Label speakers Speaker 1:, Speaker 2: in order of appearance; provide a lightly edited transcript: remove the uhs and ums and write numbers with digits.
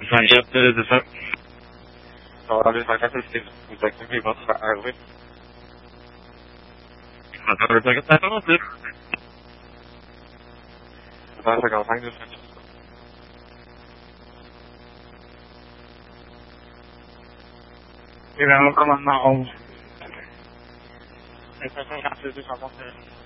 Speaker 1: Zijn je hebt dus ook... Nou, dat is mijn net een tekst wie wat eigenlijk. Maar dat is het net wel dit. Dat is ook al dus. Ik ben ook allemaal nou. Ik ben zo graag dus allemaal.